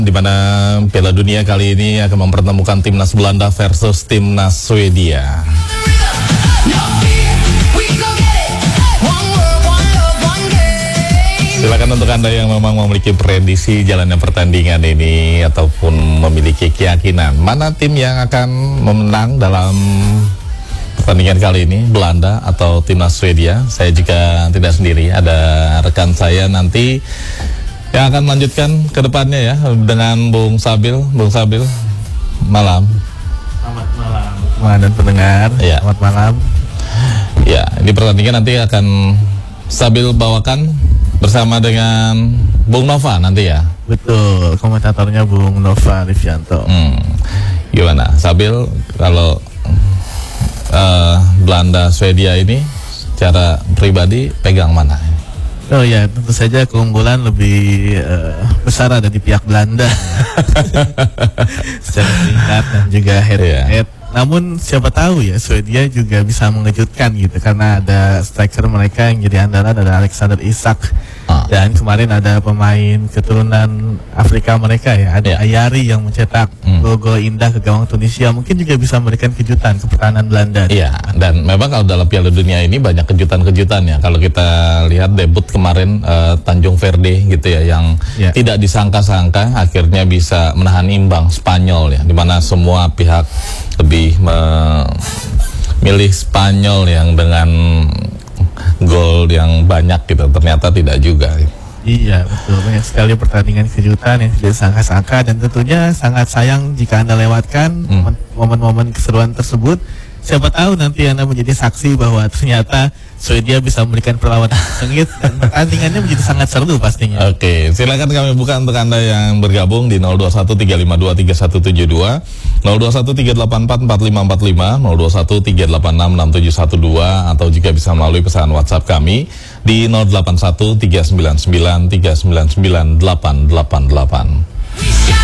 Di mana Piala Dunia kali ini akan mempertemukan timnas Belanda versus timnas Swedia. Silakan untuk Anda yang memang memiliki prediksi jalannya pertandingan ini ataupun memiliki keyakinan mana tim yang akan memenang dalam pertandingan kali ini, Belanda atau timnas Swedia. Saya juga tidak sendiri, ada rekan saya nanti yang akan melanjutkan ke depannya ya dengan Bung Sabil. Bung Sabil, malam. Selamat malam dan pendengar. Ya. Selamat malam. Ya, di pertandingan nanti akan Sabil bawakan bersama dengan Bung Nova nanti ya. Betul, komentatornya Bung Nova Rivianto. Gimana, Sabil, kalau Belanda Swedia ini secara pribadi pegang mana? Oh ya, tentu saja keunggulan lebih besar ada di pihak Belanda secara peringkat dan juga head to head. Namun siapa tahu ya, Swedia juga bisa mengejutkan gitu, karena ada striker mereka yang jadi andalan, ada Alexander Isak. Dan kemarin ada pemain keturunan Afrika mereka ya, ada Ayari yang mencetak gol indah ke gawang Tunisia. Mungkin juga bisa memberikan kejutan ke pertahanan Belanda. Iya, dan memang kalau dalam Piala Dunia ini banyak kejutan-kejutan ya. Kalau kita lihat debut kemarin Tanjung Verde gitu ya, yang tidak disangka-sangka akhirnya bisa menahan imbang Spanyol ya, dimana semua pihak lebih memilih Spanyol yang dengan gol yang banyak gitu, ternyata tidak juga. Iya betul, banyak sekali pertandingan kejutan yang tidak disangka-sangka, dan tentunya sangat sayang jika Anda lewatkan momen-momen keseruan tersebut. Siapa tahu nanti Anda menjadi saksi bahwa ternyata Swedia bisa memberikan perlawanan sengit dan pertandingannya menjadi sangat seru pastinya. Oke, silakan kami buka untuk Anda yang bergabung di 0213523172, 0213844545, 0213866712, atau juga bisa melalui pesan WhatsApp kami di 081399399888.